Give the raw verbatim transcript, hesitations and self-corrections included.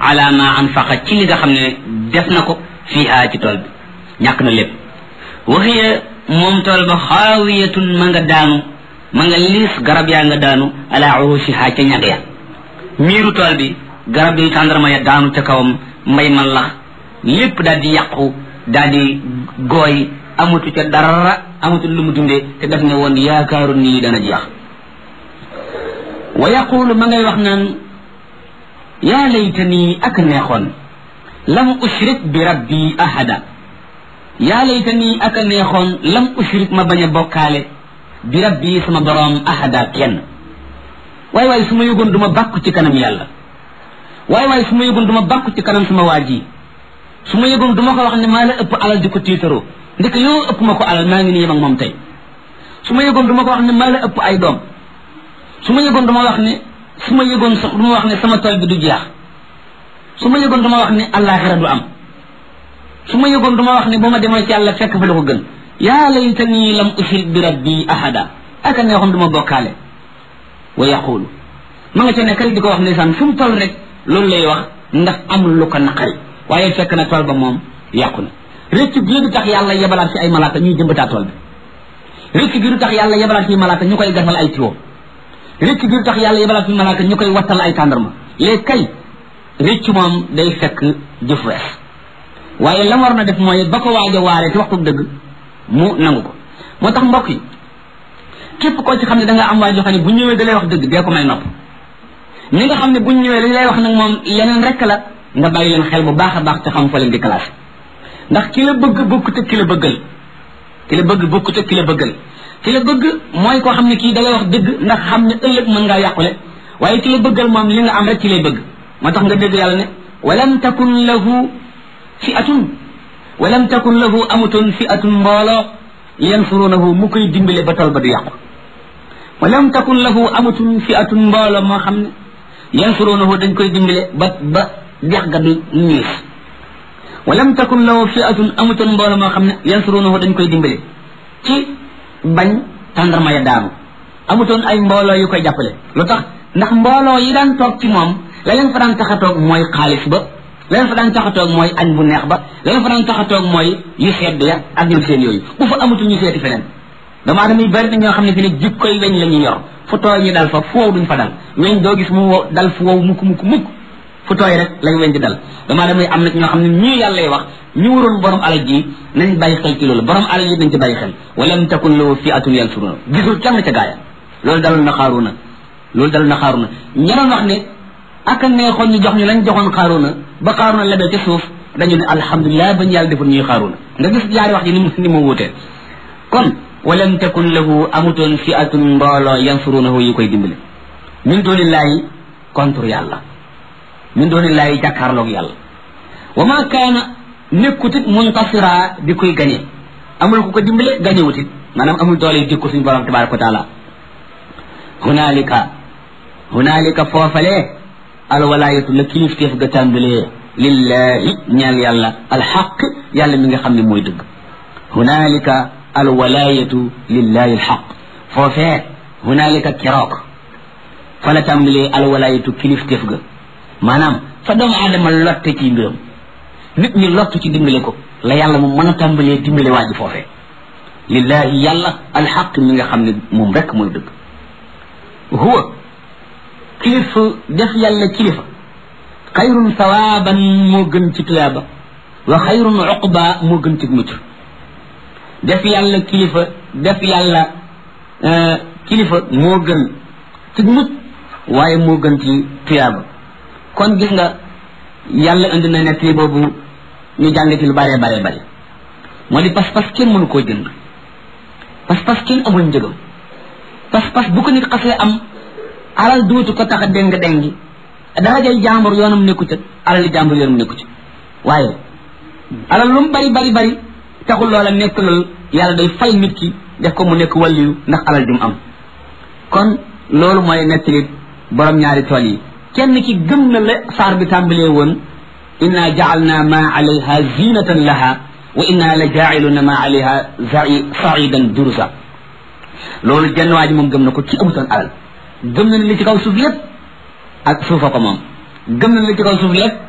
ala ma anfaqa ci li nga xam ne def na ko fiha ci tool bi ñàkk na lépp waxiya moom tool ba xaawiyatun ma nga daanu ma nga liis garab yaa nga daanu ala urushiha ca ñag ya miiru tool bi garab yi tàndarma ya daanu ca kawam mbay man lax lépp daal di yàqu daal di gooy amatu ca dara amatu lu mu dundee te def ne woon yaakaaru nii dana jeex wa yaqulu ma ngay wax naan yaa laytani ak neexoon lam ushrik bi rabbi ahada yaa laytani ak neexoon lam ushrik ma bañ a bokkaale bi rabbi sama boroom ahada kenn waay waay su ma yëgoon duma bàkku ci kanam yàlla waay waay su ma yëgoon duma bàkku ci kanam sama waa ji su ma yëgoon duma ko wax ne maa la ëpp alal di ko tiitaroo ndek yoo ëpp ma ko alal maa ngi nii yem ak moom tey su ma yëgoon duma ko wax ne maa la ëpp ay doom su ma yëgoon duma wax ne su ma yëgoon sax duma wax ne sama tool bi du jeex su ma yëgoon duma wax ne àllaaxira du am su ma yëgoon duma wax ne ba ma demoo ci yàlla fekk fa la ko gën yaa laytani lam ushrik bi rabbi ahada aka neexoon duma bokkaale wa yaqulu ma nga ca nekkal di ko wax ndeysaan fu mu toll rek loolu lay wax ndax amul lu ko naqari waaye fekk na tool ba moom yàqu na rëcc gi du tax yàlla yebalaat ci ay malaaka ñuy jëmbataa tool bi rëcc gi du tax yàlla yebalaat ci malaaka ñu koy gasal ay tiwo rëcc gi du tax yàlla yebalaat ci malaaka ñu koy wattal ay tàndarma léegi kay rëcc moom day fekk jëf wees waaye la war na def mooy ba ko waaj a waaree ci waxtu dëgg mu nangu ko moo tax mbokk yi képp koo ci xam ne da nga am waa joo xam ne bu ñëwee da lay wax dëgg dee ko may nopp ñi nga xam ne bu ñëwee li lay wax nag moom leneen rek la nga bàyyi leen xel bu baax a baax te xam fa leen di classé ndax ki la bëgg bokkut ak ki la bëggal ki la bëgg bokkut ak ki la bëggal ki la bëgg mooy koo xam ne kii da lay wax dëgg ndax xam ne ëllëg mën ngaa yàqule waaye ki la bëggal moom li nga am rek ci lay bëgg moo tax nga dégg yàlla ne walam takun lahu fi atun walam takun lahu amutoon fi atun mbooloo yansurunahu mu koy dimbale ba tool ba du yàqu walam takun lahu amatun fi atun mbooloo moo xam ne yansurunahu dañ koy dimbale ba ba dex ga du ñiis walam takun lahu fi atun amutoon mbooloo moo xam ne yansurunahu dañ koy dimbale ci bañ tàndarma ya daanu amutoon ay mbooloo yu koy jàppale lu tax ndax mbooloo yi daan toog ci moom la leen fa daan tax a toog mooy xaalis ba la leen fa daan tax a toog mooy añ bu neex ba la leen fa daan tax a toog mooy yu sedd ya ak ñoom seen yooyu bu fa amatul ñu seeti feneen dama adama yi bari na ñoo xam ne fi ne jik koy weñ la ñuy yor fu tooy ñu dal fa fu wow duñ fa dal weñ doo gis mu dal fu wow mukk mukk mukk fu tooy rek lañ weñ di dal dama adama yi am na ñoo xam ne ñii yàlla lay wax ñu waroon borom alal ji nañ bàyyi xel ci loolu borom alal yi nañ ci bàyyi xel walam takun lahu fi'atun yansuruna gisul kenn ca gaaya loolu dalul na xaaruna loolu dalul na xaaruna ñeneen wax ne ak neexoon ñu jox ñu lañ joxoon xaaruna ba xaaruna lebee ca suuf dañu ne alhamdulilah bañ yàlla deful ñuy xaaruna nga gis ñaari wax ji ni mu ni mu wuutee kon walam takun lahu amutoon fi'atun mbooloo yansurunahu yi koy dimbale min doonillaahi contre yàlla min doonillaahi jàkkaarloog yàlla wa ma kaana nekkutit muntasira di koy gañe amul ku ko dimbale gañewutit maanaam amul doole yi dikku suñu borom tabaraka wa taala hunaalika hunaalika foofalee alwalaayatu la kilifteef ga tàmbalee lillahi ñeel yàlla alxaq yàlla mi nga xam ne mooy dëgg hunaalika alwalaayatu lillahi alxaq foofee hunaalika keroog fa la tàmbalee alwalaayatu kilifteef ga maanaam fa doomu aadama lotte ci mbiram nit ñi lottu ci dimbale ko la yàlla mu mën a tàmbalee dimbale waa ji foofee lillahi yàlla alxaq mi nga xam ne moom rek mooy dëgg huwa kilifa def yàlla kilifa xayrun sawaaban moo gën ci tuyaaba wa xayrun uqba moo gën ci mucc def yàlla kilifa def yàlla kilifa moo gën ci mucc waaye moo gën ci tuyaaba kon gis nga yàlla indi na nettali boobu ñu jàng ci lu bare bare bare moo di pas-pas kenn mënu koo jënd pas-pas kenn amul njëgam pas-pas bu ko nit xasee am alal duutu ko tax a déng déngi darajay jàmbur yoonam nekku ca alal li jàmbur yoonam nekku ci waaye alal lu mu bari bari bari taxul loola nekk loolu yàlla day fay nit ki def ko mu nekk wàlliyu ndax alal di mu am kon loolu mooy nettali borom ñaari tool yi kenn ki gëm na la saar bi tàmbalee woon inna ja'alna ma alayha zinatan laha wa inna la ja'iluna ma alayha sa'idan durusa loolu jenn waa ji moom gëm na ko ci amutoon alal gëm na ne li ci kaw suuf lépp ak suufa ko moom gëm na ne li ci kaw suuf lépp